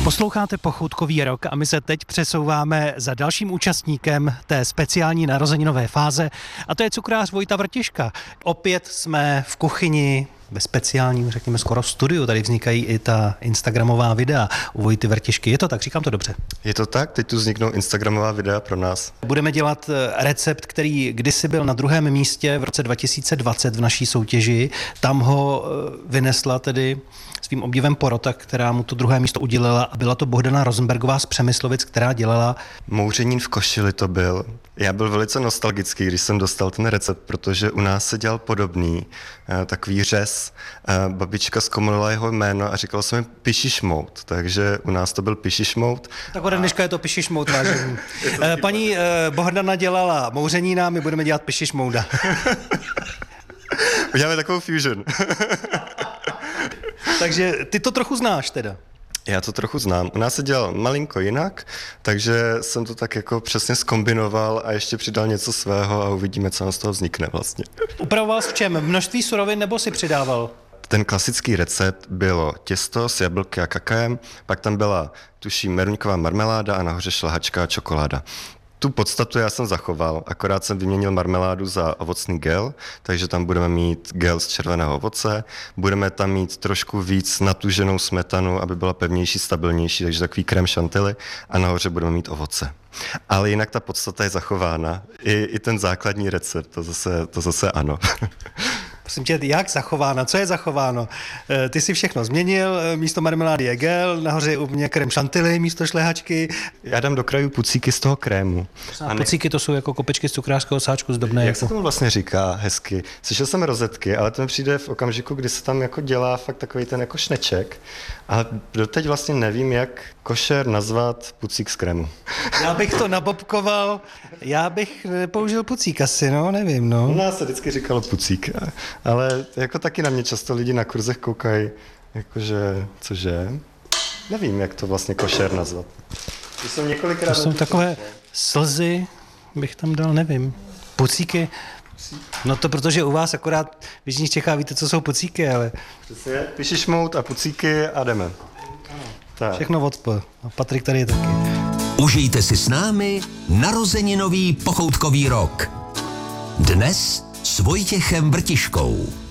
Posloucháte Pochoutkový rok a my se teď přesouváme za dalším účastníkem té speciální narozeninové fáze a to je cukrář Vojta Vrtiška. Opět jsme v kuchyni, ve speciálním, řekněme skoro studiu, tady vznikají i ta instagramová videa u Vojty Vrtišky. Je to tak, říkám to dobře? Je to tak, teď tu vzniknou instagramová videa pro nás. Budeme dělat recept, který kdysi byl na druhém místě v roce 2020 v naší soutěži. Tam ho vynesla tedy svým obdivem porota, která mu to druhé místo udělila a byla to Bohdana Rosenbergová z Přemyslovic, která dělala Mouřenín v košili to byl. Já byl velice nostalgický, když jsem dostal ten recept, protože u nás se dělal podobný, takový řez. Babička zkomolila jeho jméno a říkala se mi pišišmout, takže u nás to byl pišišmout. Tak ode dneška je to pišišmout, vážení. Paní Bohdana dělala mouřenína, my budeme dělat pišišmouda. Uděláme takovou fusion. Takže ty to trochu znáš teda. Já to trochu znám. U nás se dělal malinko jinak, takže jsem to tak jako přesně zkombinoval a ještě přidal něco svého a uvidíme, co nám z toho vznikne vlastně. Upravoval jsi v čem? Množství surovin nebo si přidával? Ten klasický recept bylo těsto s jablky a kakaem, pak tam byla, tuším, meruňková marmeláda a nahoře šlehačka a čokoláda. Tu podstatu já jsem zachoval, akorát jsem vyměnil marmeládu za ovocný gel, takže tam budeme mít gel z červeného ovoce, budeme tam mít trošku víc natuženou smetanu, aby byla pevnější, stabilnější, takže takový krém chantilly a nahoře budeme mít ovoce. Ale jinak ta podstata je zachována, i ten základní recept, to zase ano. Prosím tě, jak zachováno? Co je zachováno? Ty si všechno změnil, místo marmelády je gel, nahoře je u mě krém chantilly místo šlehačky. Já dám do krajů pucíky z toho krému. A pucíky to jsou jako kopičky z cukrářského sáčku zdobné. Jak se tomu vlastně říká hezky? Slyšel jsem rozetky, ale to mi přijde v okamžiku, kdy se tam jako dělá fakt takový ten jako šneček. Ale doteď vlastně nevím, jak košer nazvat pucík z krému. Já bych to nabobkoval, já bych nepoužil pucík asi, no, nevím, no. U nás se vždycky říkalo pucík, ale jako taky na mě často lidi na kurzech koukají, jakože, cože? Nevím, jak to vlastně košer nazvat. To jsou takové slzy, bych tam dal, nevím. Pucíky, no to protože u vás akorát v jižních Čechách víte, co jsou pucíky, ale... Přesně, pišišmout a pucíky a jdeme. Tak. Všechno od P. A Patrik tady je taky. Užijte si s námi narozeninový pochoutkový rok. Dnes s Vojtěchem Vrtiškou.